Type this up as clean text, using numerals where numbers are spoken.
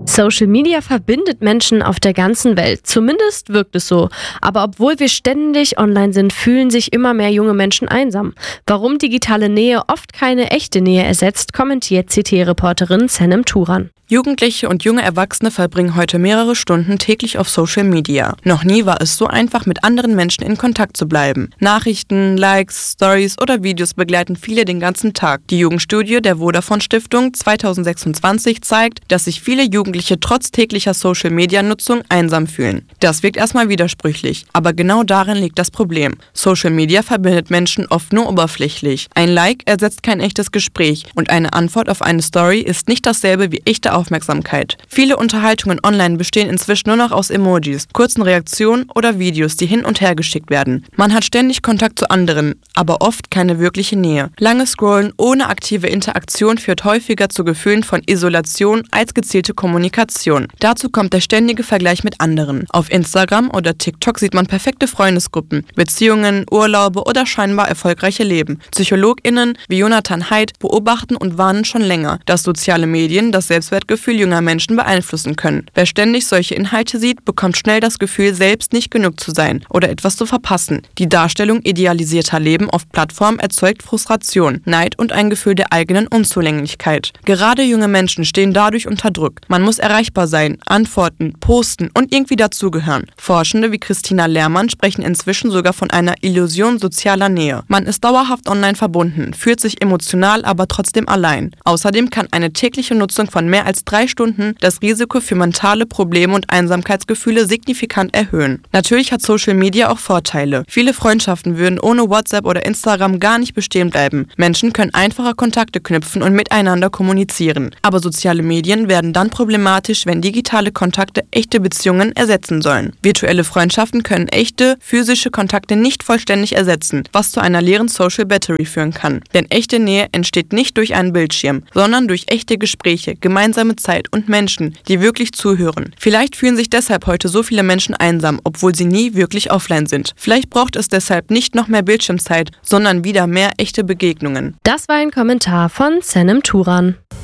Social Media verbindet Menschen auf der ganzen Welt. Zumindest wirkt es so. Aber obwohl wir ständig online sind, fühlen sich immer mehr junge Menschen einsam. Warum digitale Nähe oft keine echte Nähe ersetzt, kommentiert CT-Reporterin Senem Turan. Jugendliche und junge Erwachsene verbringen heute mehrere Stunden täglich auf Social Media. Noch nie war es so einfach, mit anderen Menschen in Kontakt zu bleiben. Nachrichten, Likes, Stories oder Videos begleiten viele den ganzen Tag. Die Jugendstudie der Vodafone Stiftung 2026 zeigt, dass sich viele Jugendliche trotz täglicher Social-Media-Nutzung einsam fühlen. Das wirkt erstmal widersprüchlich, aber genau darin liegt das Problem. Social Media verbindet Menschen oft nur oberflächlich. Ein Like ersetzt kein echtes Gespräch und eine Antwort auf eine Story ist nicht dasselbe wie echte Aufmerksamkeit. Viele Unterhaltungen online bestehen inzwischen nur noch aus Emojis, kurzen Reaktionen oder Videos, die hin und her geschickt werden. Man hat ständig Kontakt zu anderen, aber oft keine wirkliche Nähe. Lange Scrollen ohne aktive Interaktion führt häufiger zu Gefühlen von Isolation als gezielte Kommunikation. Dazu kommt der ständige Vergleich mit anderen. Auf Instagram oder TikTok sieht man perfekte Freundesgruppen, Beziehungen, Urlaube oder scheinbar erfolgreiche Leben. PsychologInnen wie Jonathan Haidt beobachten und warnen schon länger, dass soziale Medien das Selbstwertgefühl junger Menschen beeinflussen können. Wer ständig solche Inhalte sieht, bekommt schnell das Gefühl, selbst nicht genug zu sein oder etwas zu verpassen. Die Darstellung idealisierter Leben auf Plattformen erzeugt Frustration, Neid und ein Gefühl der eigenen Unzulänglichkeit. Gerade junge Menschen stehen dadurch unter Druck. Man muss erreichbar sein, antworten, posten und irgendwie dazugehören. Forschende wie Christina Lehrmann sprechen inzwischen sogar von einer Illusion sozialer Nähe. Man ist dauerhaft online verbunden, fühlt sich emotional, aber trotzdem allein. Außerdem kann eine tägliche Nutzung von mehr als 3 Stunden das Risiko für mentale Probleme und Einsamkeitsgefühle signifikant erhöhen. Natürlich hat Social Media auch Vorteile. Viele Freundschaften würden ohne WhatsApp oder Instagram gar nicht bestehen bleiben. Menschen können einfacher Kontakte knüpfen und miteinander kommunizieren. Aber soziale Medien werden dann problematisch, wenn digitale Kontakte echte Beziehungen ersetzen sollen. Virtuelle Freundschaften können echte, physische Kontakte nicht vollständig ersetzen, was zu einer leeren Social Battery führen kann. Denn echte Nähe entsteht nicht durch einen Bildschirm, sondern durch echte Gespräche, gemeinsame Zeit und Menschen, die wirklich zuhören. Vielleicht fühlen sich deshalb heute so viele Menschen einsam, obwohl sie nie wirklich offline sind. Vielleicht braucht es deshalb nicht noch mehr Bildschirmzeit, sondern wieder mehr echte Begegnungen. Das war ein Kommentar von Senem Turan.